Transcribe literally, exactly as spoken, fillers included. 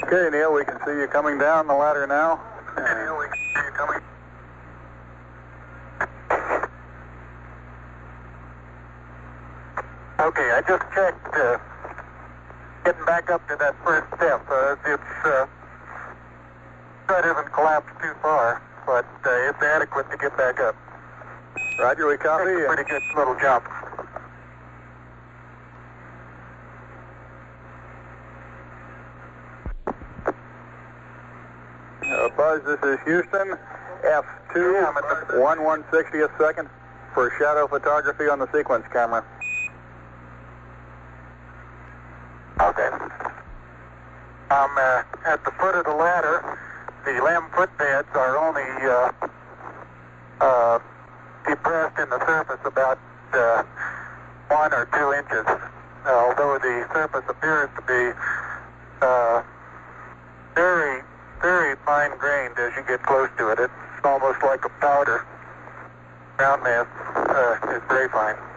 Okay, Neil, we can see you coming down the ladder now. Okay, Neil, we can see you coming. Okay, I just checked. Uh, getting back up to that first step. Uh, it's uh, it hasn't collapsed too far, but uh, it's adequate to get back up. Roger, we copy. It's a pretty good little jump. Uh, Buzz, this is Houston, F two, Yeah, I'm at the- one one sixtieth second for shadow photography on the sequence camera. Okay. I'm uh, at the foot of the ladder. The limb footbeds are only uh, uh, depressed in the surface about uh, one or two inches, uh, although the surface appears to be uh, very, very fine-grained as you get close to it. It's almost like a powder. Ground mass uh, is very fine.